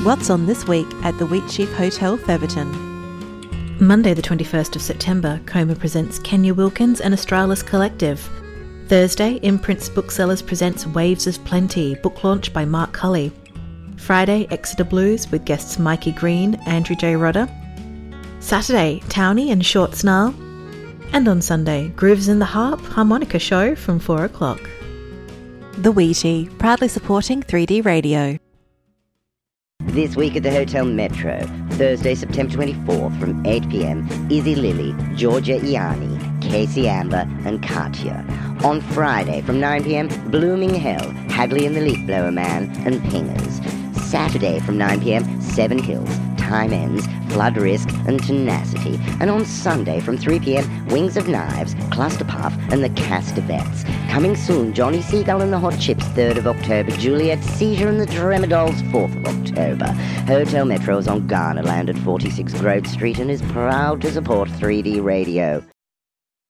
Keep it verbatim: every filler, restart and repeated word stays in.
What's on this week at the Wheatsheaf Hotel, Theberton? Monday the twenty-first of September, Coma presents Kenya Wilkins and Australis Collective. Thursday, Imprints Booksellers presents Waves of Plenty, book launch by Mark Cully. Friday, Exeter Blues with guests Mikey Green, Andrew J. Rodder. Saturday, Townie and Short Snarl. And on Sunday, Grooves in the Harp Harmonica Show from four o'clock. The Wheatie, proudly supporting three D Radio. This week at the Hotel Metro, Thursday, September twenty-fourth from eight p.m, Izzy Lily, Georgia Iani, Casey Amber and Katya. On Friday from nine p.m, Blooming Hell, Hagley and the Leaf Blower Man and Pingers. Saturday from nine p.m, Seven Hills, Time Ends, Flood Risk and Tenacity. And on Sunday from three p.m, Wings of Knives, Cluster Puff and the Castavets. Coming soon, Johnny Seagull and the Hot Chips, third of October, Juliet Seizure and the Tremadolls, fourth of October. Hotel Metro is on Garnerland at forty-six Grove Street and is proud to support three D Radio.